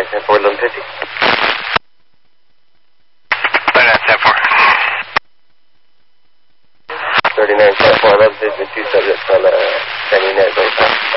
10-4, 1150. 39, 10-4. 39, 10-4, 1150, two subjects on San Ynez, 85.